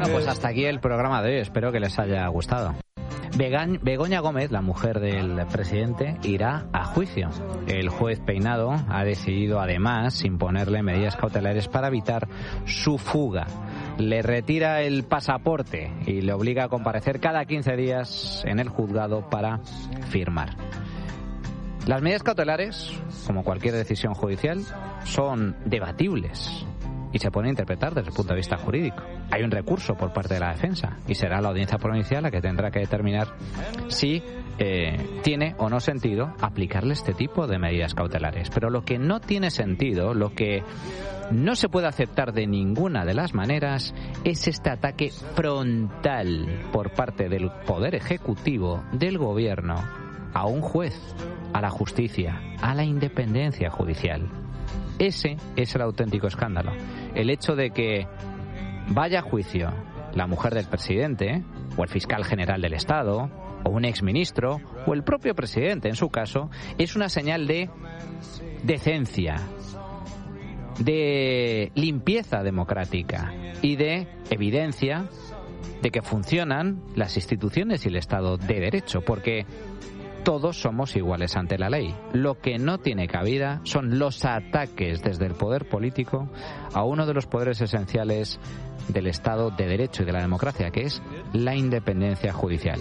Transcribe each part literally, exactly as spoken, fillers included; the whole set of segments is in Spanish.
Bueno, pues hasta aquí el programa de hoy. Espero que les haya gustado. Began, Begoña Gómez, la mujer del presidente, irá a juicio. El juez Peinado ha decidido además imponerle medidas cautelares para evitar su fuga. Le retira el pasaporte y le obliga a comparecer cada quince días en el juzgado para firmar. Las medidas cautelares, como cualquier decisión judicial, son debatibles y se pueden interpretar desde el punto de vista jurídico. Hay un recurso por parte de la defensa y será la audiencia provincial la que tendrá que determinar si eh, tiene o no sentido aplicarle este tipo de medidas cautelares. Pero lo que no tiene sentido, lo que no se puede aceptar de ninguna de las maneras, es este ataque frontal por parte del Poder Ejecutivo, del Gobierno, a un juez, a la justicia, a la independencia judicial. Ese es el auténtico escándalo. El hecho de que vaya a juicio la mujer del presidente, o el fiscal general del Estado, o un exministro, o el propio presidente en su caso, es una señal de decencia, de limpieza democrática y de evidencia de que funcionan las instituciones y el Estado de Derecho, porque todos somos iguales ante la ley. Lo que no tiene cabida son los ataques desde el poder político a uno de los poderes esenciales del Estado de Derecho y de la democracia, que es la independencia judicial.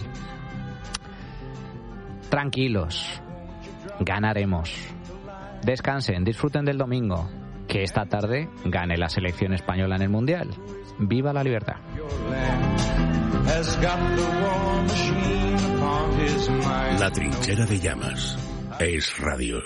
Tranquilos, ganaremos. Descansen, disfruten del domingo, que esta tarde gane la selección española en el Mundial. ¡Viva la libertad! La Trinchera de Llamas. Es radio.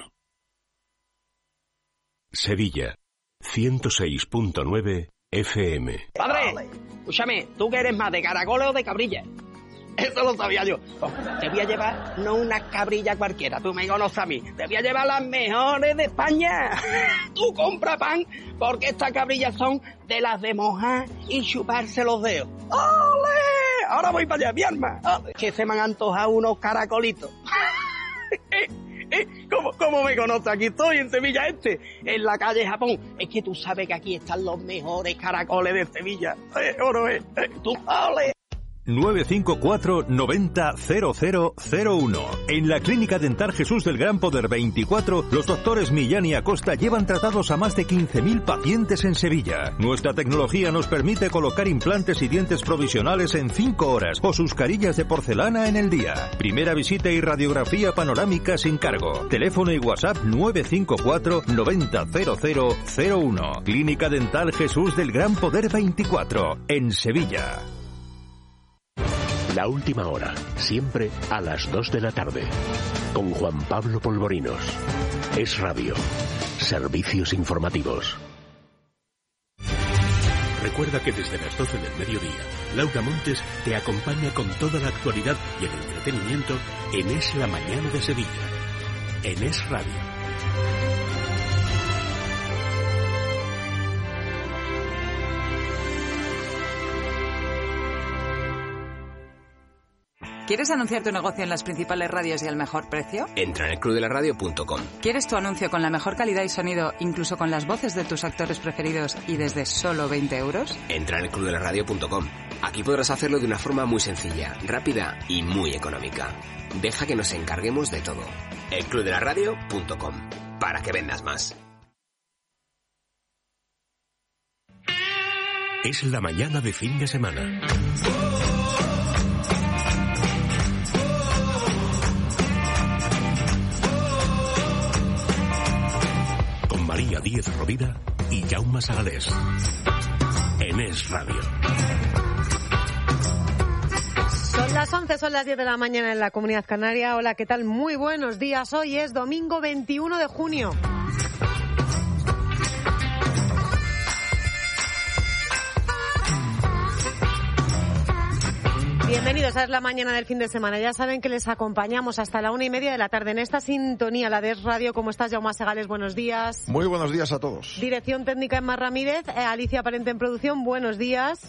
Sevilla, ciento seis punto nueve F M. Padre, escúchame, ¿tú que eres más de caracoles o de cabrilla? Eso lo sabía yo. Te voy a llevar no una cabrilla cualquiera, tú me conoces a mí. Te voy a llevar las mejores de España. Tú compra pan, porque estas cabrillas son de las de mojar y chuparse los dedos. ¡Ole! Ahora voy para allá, mi arma. ¡Ole! Que se me han antojado unos caracolitos. ¿Cómo, ¿Cómo me conoces? Aquí estoy, en Sevilla Este, en la calle Japón. Es que tú sabes que aquí están los mejores caracoles de Sevilla. Eh, oro, eh, eh, tú, ¡ole! nueve cinco cuatro noventa cero cero cero uno. En la Clínica Dental Jesús del Gran Poder veinticuatro, los doctores Millán y Acosta llevan tratados a más de quince mil pacientes en Sevilla. Nuestra tecnología nos permite colocar implantes y dientes provisionales en cinco horas o sus carillas de porcelana en el día. Primera visita y radiografía panorámica sin cargo. Teléfono y WhatsApp nueve cinco cuatro noventa cero cero cero uno. Clínica Dental Jesús del Gran Poder veinticuatro, en Sevilla. La última hora, siempre a las dos de la tarde, con Juan Pablo Polvorinos. Es radio. Servicios informativos. Recuerda que desde las doce del mediodía, Laura Montes te acompaña con toda la actualidad y el entretenimiento en Es la Mañana de Sevilla. En Es Radio. ¿Quieres anunciar tu negocio en las principales radios y al mejor precio? Entra en el club de la radio punto com. ¿Quieres tu anuncio con la mejor calidad y sonido, incluso con las voces de tus actores preferidos y desde solo veinte euros? Entra en el club de la radio punto com. Aquí podrás hacerlo de una forma muy sencilla, rápida y muy económica. Deja que nos encarguemos de todo. el club de la radio punto com. Para que vendas más. Es la mañana de fin de semana. María Díez Rovira y Jaume Sagalés. En Es Radio. Son las once, son las diez de la mañana en la Comunidad Canaria. Hola, ¿qué tal? Muy buenos días. Hoy es domingo veintiuno de junio. Bienvenidos a Es la Mañana del fin de semana. Ya saben que les acompañamos hasta la una y media de la tarde en esta sintonía, la de Es Radio. ¿Cómo estás, Jaume Segales? Buenos días. Muy buenos días a todos. Dirección técnica Emma Ramírez, eh, Alicia Parente en producción. Buenos días.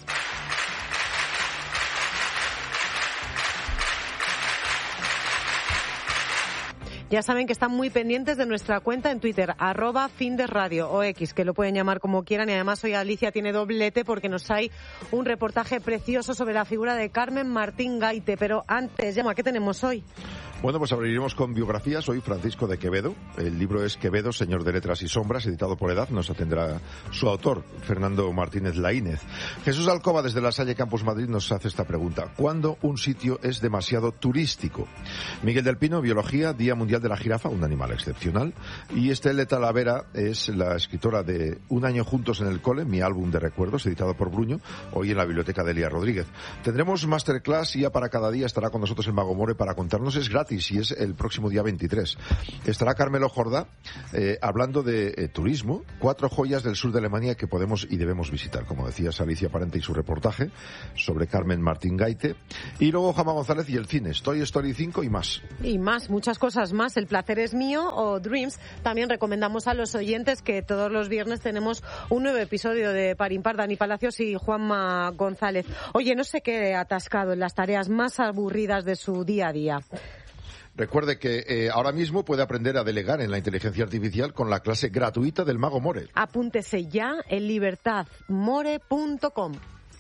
Ya saben que están muy pendientes de nuestra cuenta en Twitter, arroba findesradio o X, que lo pueden llamar como quieran. Y además hoy Alicia tiene doblete porque nos hay un reportaje precioso sobre la figura de Carmen Martín Gaite. Pero antes, Llama, ¿qué tenemos hoy? Bueno, pues abriremos con biografías. Hoy Francisco de Quevedo. El libro es Quevedo, señor de letras y sombras, editado por Edad. Nos atenderá su autor, Fernando Martínez Laínez. Jesús Alcoba, desde La Salle Campus Madrid, nos hace esta pregunta. ¿Cuándo un sitio es demasiado turístico? Miguel del Pino, Biología, Día Mundial de la Jirafa, un animal excepcional. Y Estelle Talavera es la escritora de Un año juntos en el cole, mi álbum de recuerdos, editado por Bruño, hoy en la biblioteca de Elías Rodríguez. Tendremos masterclass y ya para cada día estará con nosotros el Mago More para contarnos. Es gratis y es el próximo día veintitrés. Estará Carmelo Jordá eh, hablando de eh, turismo, cuatro joyas del sur de Alemania que podemos y debemos visitar, como decía Alicia Parente y su reportaje sobre Carmen Martín Gaite. Y luego Jama González y el cine, Toy Story cinco y más. Y más, muchas cosas más. El placer es mío o Dreams. También recomendamos a los oyentes que todos los viernes tenemos un nuevo episodio de Par Impar, Dani Palacios y Juanma González. Oye, no se quede atascado en las tareas más aburridas de su día a día. Recuerde que eh, ahora mismo puede aprender a delegar en la inteligencia artificial con la clase gratuita del Mago More. Apúntese ya en libertad more punto com.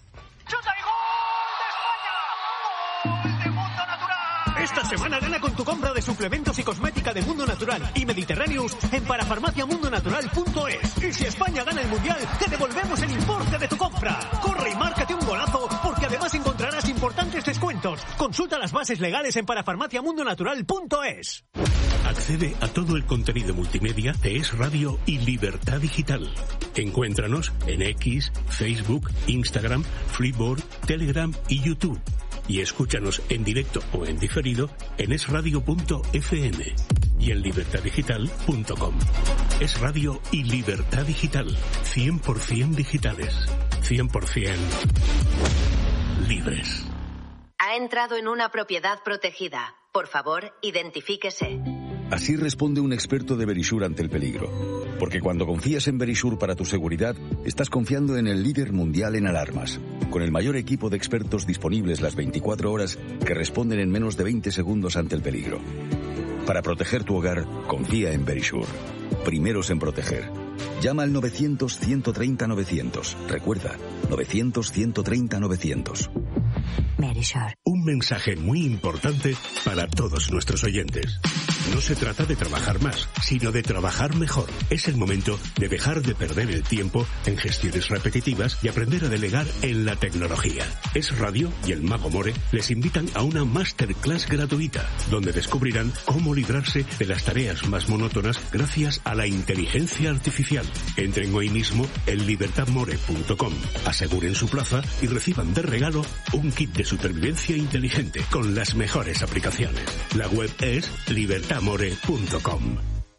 Esta semana gana con tu compra de suplementos y cosmética de Mundo Natural y Mediterráneos en parafarmacia mundo natural punto es. Y si España gana el Mundial, te devolvemos el importe de tu compra. Corre y márcate un golazo, porque además encontrarás importantes descuentos. Consulta las bases legales en parafarmacia mundo natural punto es. Accede a todo el contenido multimedia de Es Radio y Libertad Digital. Encuéntranos en X, Facebook, Instagram, Flipboard, Telegram y YouTube. Y escúchanos en directo o en diferido en es radio punto efe eme y en libertad digital punto com. Es Radio y Libertad Digital. cien por ciento digitales. cien por ciento libres. Ha entrado en una propiedad protegida. Por favor, identifíquese. Así responde un experto de Verisure ante el peligro. Porque cuando confías en Verisure para tu seguridad, estás confiando en el líder mundial en alarmas, con el mayor equipo de expertos disponibles las veinticuatro horas que responden en menos de veinte segundos ante el peligro. Para proteger tu hogar, confía en Verisure. Primeros en proteger. Llama al novecientos, ciento treinta, novecientos. Recuerda, novecientos, ciento treinta, novecientos. Verisure. Un mensaje muy importante para todos nuestros oyentes. No se trata de trabajar más, sino de trabajar mejor. Es el momento de dejar de perder el tiempo en gestiones repetitivas y aprender a delegar en la tecnología. Es Radio y el Mago More les invitan a una masterclass gratuita, donde descubrirán cómo librarse de las tareas más monótonas gracias a la inteligencia artificial. Entren hoy mismo en libertad more punto com, aseguren su plaza y reciban de regalo un kit de supervivencia inteligente con las mejores aplicaciones. La web es libertad more punto com.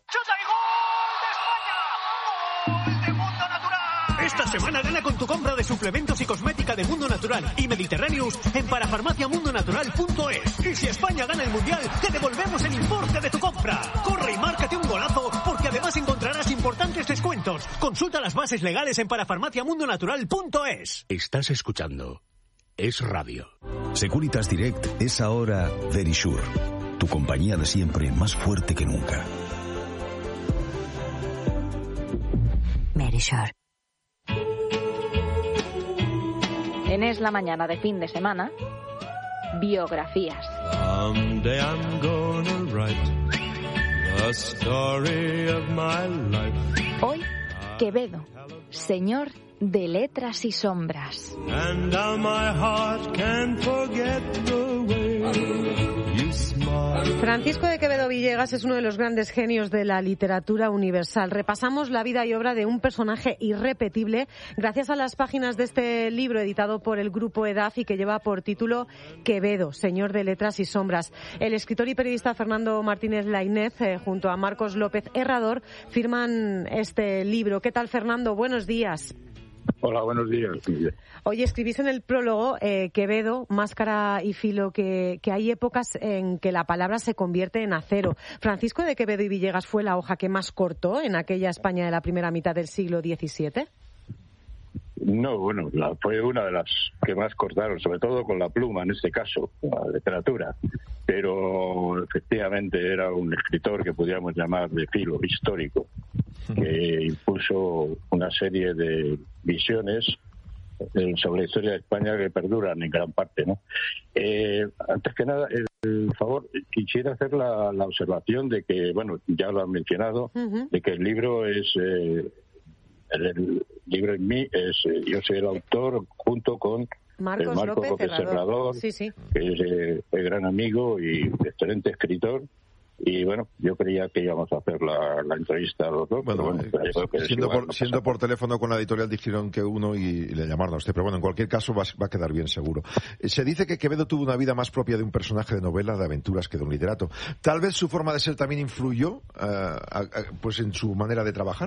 Esta semana gana con tu compra de suplementos y cosmética de Mundo Natural y Mediterráneos en parafarmacia mundo natural punto es. Y si España gana el Mundial, te devolvemos el importe de tu compra. Corre y márcate un golazo, porque además encontrarás importantes descuentos. Consulta las bases legales en parafarmacia mundo natural punto es. Estás escuchando Es Radio. Securitas Direct es ahora Verisure, tu compañía de siempre más fuerte que nunca. Verisure. En Es la Mañana de fin de semana, biografías. Someday I'm gonna write the story of my life. Hoy, Quevedo, señor de letras y sombras. And now my heart can't forget the way you smile. Francisco de Quevedo Villegas es uno de los grandes genios de la literatura universal. Repasamos la vida y obra de un personaje irrepetible gracias a las páginas de este libro editado por el Grupo Edad y que lleva por título Quevedo, señor de letras y sombras. El escritor y periodista Fernando Martínez Laínez, eh, junto a Marcos López Herrador, firman este libro. ¿Qué tal, Fernando? Buenos días. Hola, buenos días. Oye, escribís en el prólogo, eh, Quevedo, máscara y filo, que, que hay épocas en que la palabra se convierte en acero. ¿Francisco de Quevedo y Villegas fue la hoja que más cortó en aquella España de la primera mitad del siglo diecisiete? No, bueno, la, fue una de las que más cortaron, sobre todo con la pluma, en este caso, la literatura. pero efectivamente era un escritor que podríamos llamar de filo histórico, que impuso una serie de visiones sobre la historia de España que perduran en gran parte, ¿no? Eh, antes que nada, el favor, quisiera hacer la, la observación de que, bueno, ya lo han mencionado, uh-huh. de que el libro es, eh, el, el libro en mí es, eh, yo soy el autor junto con Marcos, el Marcos López, López Serrador, Serrador sí, sí. que es eh, el gran amigo y excelente escritor. Y bueno, yo creía que íbamos a hacer la, la entrevista a los dos. Bueno, bueno eh, que siendo, por, no siendo por teléfono con la editorial dijeron que uno y, y le llamaron a usted. Pero bueno, en cualquier caso va, va a quedar bien seguro. Eh, se dice que Quevedo tuvo una vida más propia de un personaje de novela, de aventuras, que de un literato. Tal vez su forma de ser también influyó uh, a, a, pues en su manera de trabajar.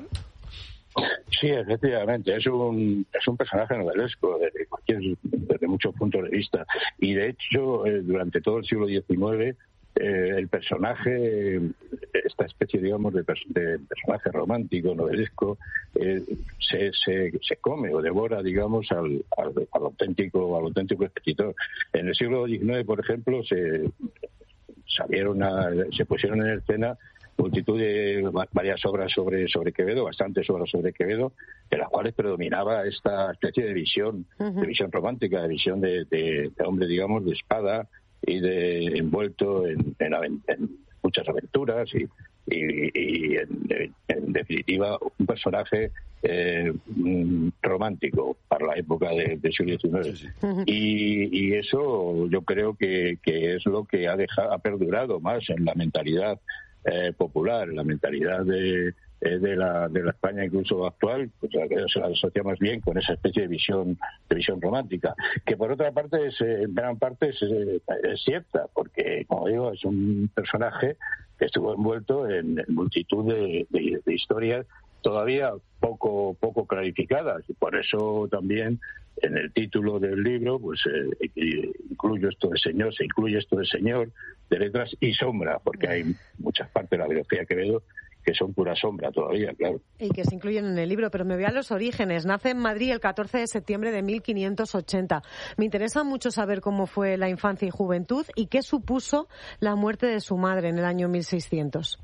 Sí, efectivamente, es un es un personaje novelesco desde cualquier desde muchos puntos de vista, y de hecho eh, durante todo el siglo diecinueve eh, el personaje, esta especie digamos de, pers- de personaje romántico novelesco eh, se, se se come o devora digamos al, al, al auténtico al auténtico escritor. En el siglo diecinueve, por ejemplo, se salieron a, se pusieron en escena multitud de varias obras sobre sobre Quevedo, bastantes obras sobre Quevedo, de las cuales predominaba esta especie de visión, uh-huh. de visión romántica, de visión de, de, de hombre, digamos, de espada y de envuelto en, en, en muchas aventuras y, y, y en, en definitiva un personaje eh, romántico para la época del de siglo diecinueve. Sí, sí. Uh-huh. Y, y eso yo creo que, que es lo que ha dejado, ha perdurado más en la mentalidad Eh, popular, la mentalidad de, eh, de, la, de la España incluso actual, pues se la asocia más bien con esa especie de visión de visión romántica, que por otra parte es, en gran parte es, es cierta, porque como digo es un personaje que estuvo envuelto en, en multitud de, de, de historias todavía poco poco clarificadas, y por eso también en el título del libro pues eh, incluyo esto de señor, se incluye esto de señor, de letras y sombra, porque hay muchas partes de la biografía de Quevedo que son pura sombra todavía, claro. Y que se incluyen en el libro, pero me voy a los orígenes. Nace en Madrid el catorce de septiembre de mil quinientos ochenta. Me interesa mucho saber cómo fue la infancia y juventud y qué supuso la muerte de su madre en el año mil seiscientos.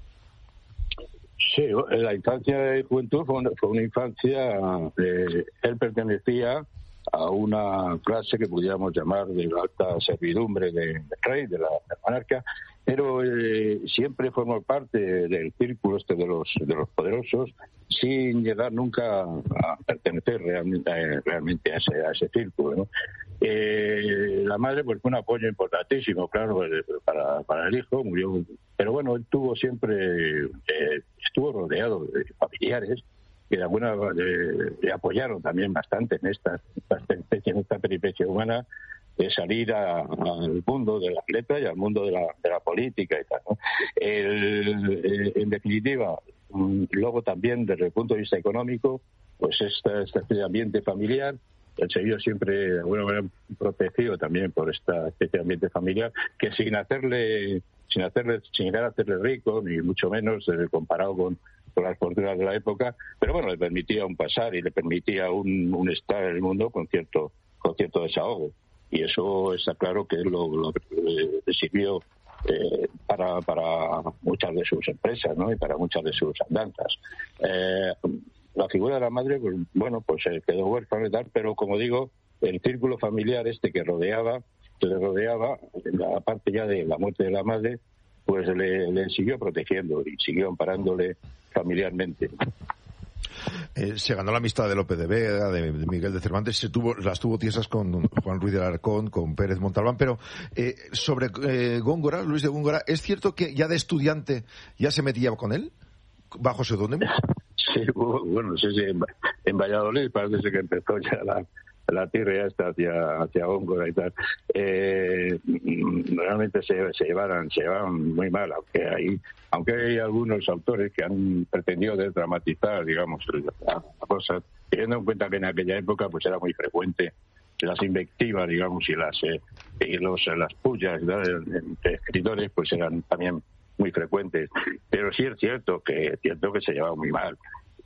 Sí, la infancia y juventud fue una, fue una infancia, eh, él pertenecía a una clase que pudiéramos llamar de la alta servidumbre del de rey, de la, de la monarquía, pero eh, siempre formó parte del círculo este de los de los poderosos, sin llegar nunca a pertenecer realmente, a, realmente a, ese, a ese círculo, ¿no? Eh, la madre pues fue un apoyo importantísimo, claro, para, para el hijo, murió, pero bueno, él tuvo siempre, eh, estuvo rodeado de familiares que de alguna eh, le apoyaron también bastante en esta, en esta peripecia humana de salir a, al mundo de las letras y al mundo de la, de la política y tal, ¿no? El, eh, en definitiva, luego también desde el punto de vista económico, pues este, este ambiente familiar, él se vio siempre de alguna manera protegido también por esta, este ambiente familiar, que sin hacerle, sin hacerle, sin llegar a hacerle rico, ni mucho menos eh, comparado con con las fortunas de la época, pero bueno, le permitía un pasar y le permitía un, un estar en el mundo con cierto con cierto desahogo, y eso está claro que lo, lo le sirvió eh, para para muchas de sus empresas, ¿no? Y para muchas de sus andanzas. Eh, la figura de la madre, pues, bueno, pues eh, quedó huérfana y tal, pero como digo, el círculo familiar este que rodeaba, que le rodeaba, aparte ya de la muerte de la madre, pues le, le siguió protegiendo y siguió amparándole familiarmente. Eh, se ganó la amistad de Lope de Vega, de, de Miguel de Cervantes, se tuvo, las tuvo tiesas con Juan Ruiz de Alarcón, con Pérez Montalbán, pero eh, sobre eh, Góngora, Luis de Góngora, ¿es cierto que ya de estudiante ya se metía con él, bajo seudónimo? Sí, bueno, sí, sí, en, en Valladolid parece que empezó ya la la tierra hasta hacia hacia Góngora y tal. Eh, realmente se, se llevaran se llevaban muy mal, aunque hay aunque hay algunos autores que han pretendido dramatizar, digamos, la cosa, teniendo en cuenta que en aquella época pues era muy frecuente las invectivas, digamos, y las eh, y los las pullas, ¿no?, entre escritores, pues eran también muy frecuentes. Pero sí es cierto que es cierto que se llevaban muy mal.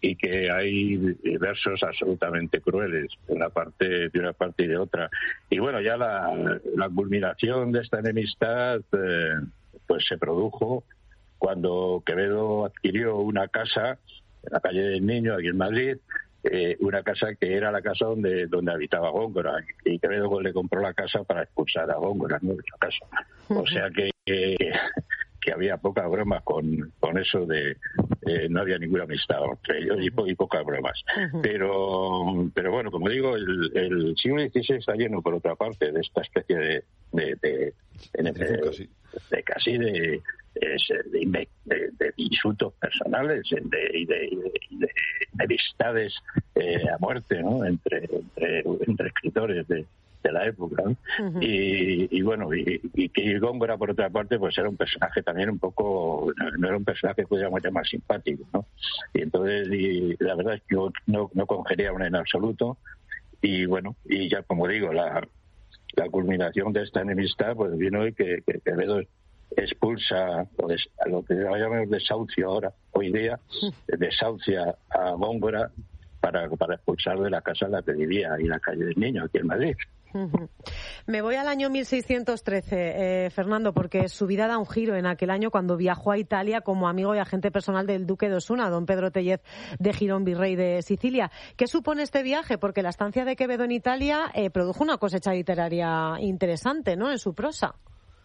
y que hay versos absolutamente crueles de una parte de una parte y de otra. Y bueno, ya la, la culminación de esta enemistad eh, pues se produjo cuando Quevedo adquirió una casa en la calle del Niño, aquí en Madrid, eh, una casa que era la casa donde donde habitaba Góngora, y Quevedo le compró la casa para expulsar a Góngora, ¿no?, de la casa. O sea que eh, que había pocas bromas con, con eso de eh, no había ninguna amistad entre ellos y, po, y pocas bromas. Uh-huh. Pero pero bueno, como digo, el, el siglo dieciséis está lleno, por otra parte, de esta especie de de, de, de, de, de, de casi de, de, de, de, de insultos personales y de, de, de, de enemistades eh, a muerte, ¿no?, entre, entre, entre escritores de de la época, ¿no? Uh-huh. y, y bueno, y, y que Góngora, por otra parte, pues era un personaje también un poco, no era un personaje que podríamos llamar simpático, ¿no? Y entonces, y la verdad es que yo no, no congeniaban en absoluto, y bueno, y ya como digo, la, la culminación de esta enemistad, pues vino hoy que, que Quevedo expulsa, o des, a lo que llamamos desahucio ahora, hoy día, desahucia a Góngora para, para expulsar de la casa en la que vivía, y la calle del Niño, aquí en Madrid. Uh-huh. Me voy al año mil seiscientos trece, eh, Fernando, porque su vida da un giro en aquel año cuando viajó a Italia como amigo y agente personal del duque de Osuna, don Pedro Tellez de Girón, virrey de Sicilia. ¿Qué supone este viaje? Porque la estancia de Quevedo en Italia eh, produjo una cosecha literaria interesante, ¿no?, en su prosa.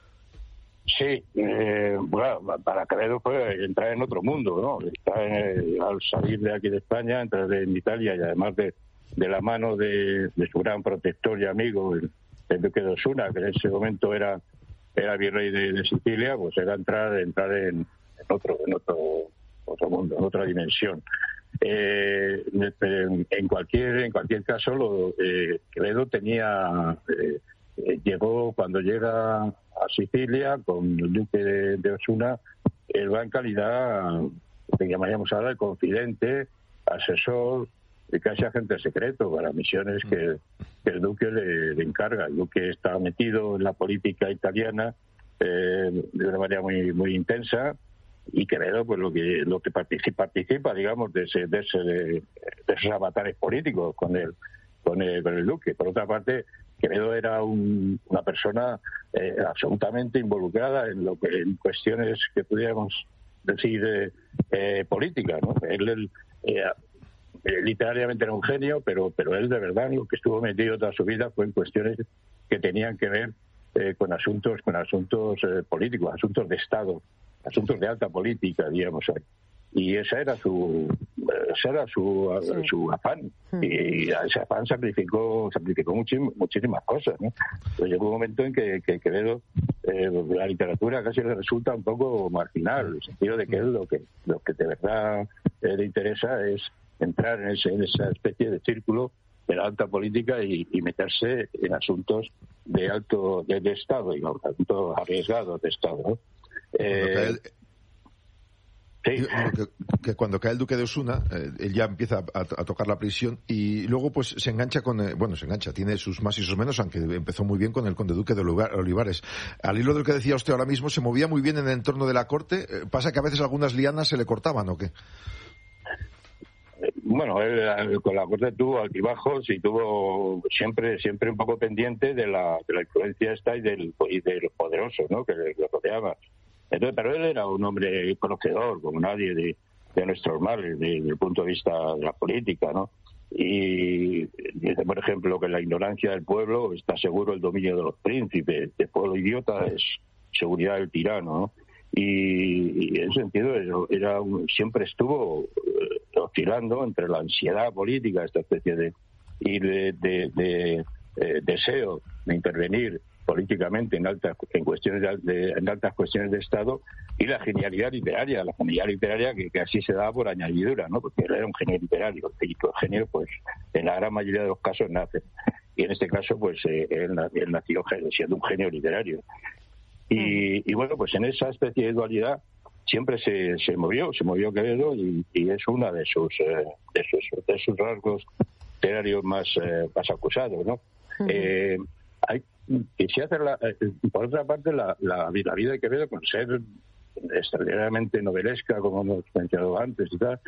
Sí, eh, bueno, para Quevedo fue entrar en otro mundo, ¿no? Está en, al salir de aquí de España, entrar en Italia, y además de de la mano de, de su gran protector y amigo, el, el duque de Osuna, que en ese momento era era virrey de, de Sicilia, pues era entrar entrar en, en otro en otro otro mundo, en otra dimensión. Eh, en, en cualquier en cualquier caso, lo, eh, Quevedo tenía eh, eh, llegó cuando llega a Sicilia con el duque de, de Osuna, él va en calidad, que llamaríamos ahora, el confidente, asesor, de casi agente secreto para misiones que, que el duque le, le encarga. El duque está metido en la política italiana eh, de una manera muy muy intensa, y Quevedo pues lo que lo que participa, participa digamos de ese, de, ese, de esos avatares políticos con el con el, con el duque. Por otra parte, Quevedo era un, una persona eh, absolutamente involucrada en lo que en cuestiones que pudiéramos decir eh, eh, políticas, ¿no? Él, él eh, Eh, literariamente era un genio, pero pero él de verdad lo que estuvo metido toda su vida fue en cuestiones que tenían que ver eh, con asuntos con asuntos eh, políticos, asuntos de Estado, asuntos de alta política, digamos. Y esa era su ese era su, sí. su afán, y a ese afán sacrificó sacrificó muchísimas, muchísimas cosas, ¿no? Pues llegó un momento en que, que Quevedo eh, la literatura casi le resulta un poco marginal, en el sentido de que él lo que lo que de verdad eh, le interesa es entrar en, ese, en esa especie de círculo de la alta política y, y meterse en asuntos de alto de, de Estado, digamos, asuntos arriesgados de Estado, ¿no? Eh, Sí. Que, que cuando cae el duque de Osuna, eh, él ya empieza a, a tocar la prisión, y luego pues se engancha con, eh, bueno, se engancha, tiene sus más y sus menos, aunque empezó muy bien con el conde duque de Olivares. Al hilo del que decía usted ahora mismo, se movía muy bien en el entorno de la corte. Eh, ¿Pasa que a veces algunas lianas se le cortaban o qué? Bueno, él con la corte tuvo altibajos y tuvo siempre siempre un poco pendiente de la, de la influencia esta y, del, y de los poderosos, ¿no?, que le rodeaban. Entonces, pero él era un hombre conocedor, como nadie, de, de nuestros males, desde el punto de vista de la política, ¿no? Y dice, por ejemplo, que en la ignorancia del pueblo está seguro el dominio de los príncipes, el pueblo idiota es seguridad del tirano, ¿no? Y, y en ese sentido era, era un, siempre estuvo eh, oscilando entre la ansiedad política, esta especie de y de, de, de eh, deseo de intervenir políticamente en altas en cuestiones de, de, en altas cuestiones de Estado, y la genialidad literaria, la genialidad literaria que, que así se daba por añadidura, ¿no? Porque él era un genio literario, y los genios, pues, en la gran mayoría de los casos nacen. Y en este caso, pues, eh, él, él nació siendo un genio literario. Y, y bueno, pues en esa especie de dualidad siempre se, se movió, se movió Quevedo, y, y es una de sus, eh, de sus de sus rasgos literarios más, eh, más acusados, ¿no? Uh-huh. Eh, hay Quisiera hacer, la, eh, por otra parte, la, la, la vida de Quevedo, con ser extraordinariamente novelesca, como hemos mencionado antes y tal,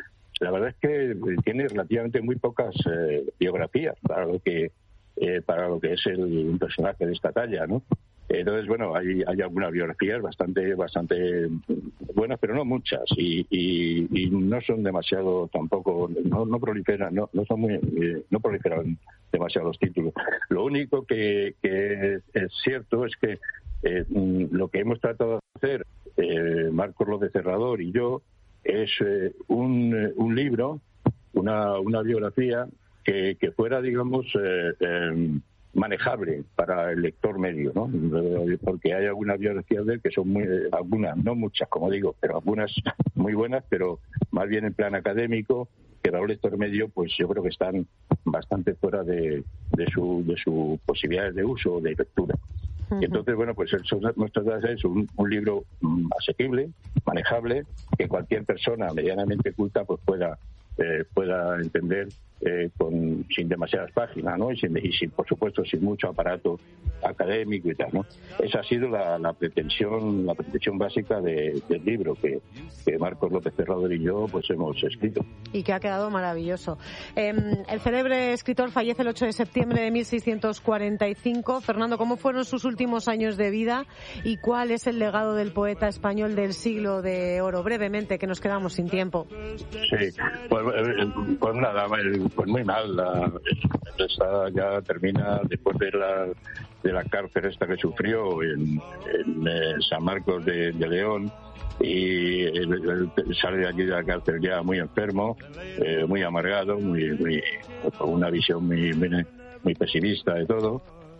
la verdad es que tiene relativamente muy pocas eh, biografías para lo que eh, para lo que es el, un personaje de esta talla, ¿no? Entonces, bueno, hay, hay algunas biografías bastante bastante buenas, pero no muchas, y, y, y no son demasiado tampoco, no, no proliferan, no, no son muy, eh, no proliferan demasiado los títulos. Lo único que, que es cierto es que eh, lo que hemos tratado de hacer, eh, Marcos López Herrador y yo, es eh, un, un libro, una, una biografía que, que fuera, digamos, eh, eh, manejable para el lector medio, ¿no? Porque hay algunas biografías de él que son muy, algunas, no muchas, como digo, pero algunas muy buenas, pero más bien en plan académico, que para un lector medio, pues yo creo que están bastante fuera de, de su de sus posibilidades de uso o de lectura. Y entonces, bueno, pues eso nuestra es un, un libro um, asequible, manejable, que cualquier persona medianamente culta pues pueda eh, pueda entender eh, con sin demasiadas páginas, ¿no? Y sin, y sin, por supuesto, sin mucho aparato académico y tal, ¿no? Esa ha sido la, la pretensión la pretensión básica de, del libro que, que Marcos López Herrador y yo pues hemos escrito. Y que ha quedado maravilloso. Eh, el célebre escritor fallece el ocho de septiembre de mil seiscientos cuarenta y cinco. Fernando, ¿cómo fueron sus últimos años de vida y cuál es el legado del poeta español del siglo de oro? Brevemente, que nos quedamos sin tiempo. Sí, pues, pues nada, pues muy mal. La, esta ya termina después de la de la cárcel esta que sufrió en, en eh, San Marcos de, de León, y él, él sale de aquí de la cárcel ya muy enfermo, eh, muy amargado, muy, muy con una visión muy, muy, muy pesimista de todo.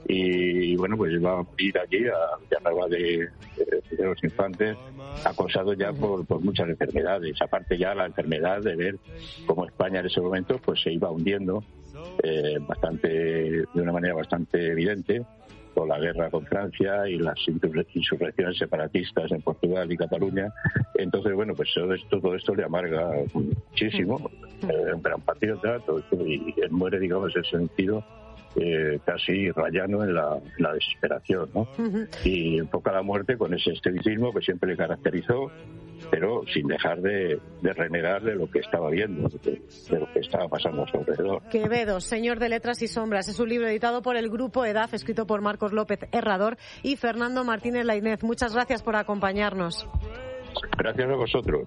Y bueno, pues va a ir allí a Villanueva de, de, de los Infantes, acosado ya por, por muchas enfermedades. Aparte ya la enfermedad de ver cómo España en ese momento pues se iba hundiendo eh, bastante de una manera bastante evidente, por la guerra con Francia y las insurrecciones separatistas en Portugal y Cataluña. Entonces, bueno, pues todo esto, todo esto le amarga muchísimo. Eh, un gran patriota, todo esto, y él muere, digamos, en ese sentido, eh, casi rayano en la, en la desesperación, ¿no? Uh-huh. Y enfoca la muerte con ese estoicismo que siempre le caracterizó, pero sin dejar de, de renegar de lo que estaba viendo, de, de lo que estaba pasando a su alrededor. Quevedo, Señor de Letras y Sombras, es un libro editado por el Grupo EDAF, escrito por Marcos López Herrador y Fernando Martínez Lainez. Muchas gracias por acompañarnos. Gracias a vosotros.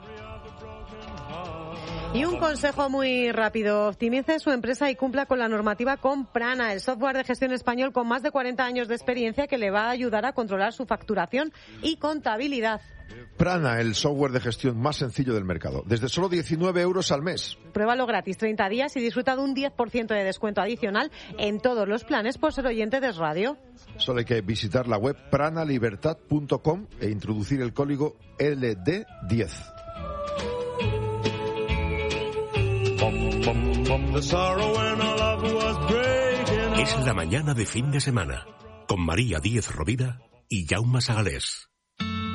Y un consejo muy rápido. Optimice su empresa y cumpla con la normativa con Prana, el software de gestión español con más de cuarenta años de experiencia que le va a ayudar a controlar su facturación y contabilidad. Prana, el software de gestión más sencillo del mercado. Desde solo diecinueve euros al mes. Pruébalo gratis treinta días y disfruta de un diez por ciento de descuento adicional en todos los planes por ser oyente de Radio. Solo hay que visitar la web prana libertad punto com e introducir el código L D diez. Es la mañana de fin de semana con María Díez Rovira y Jaume Sagalés.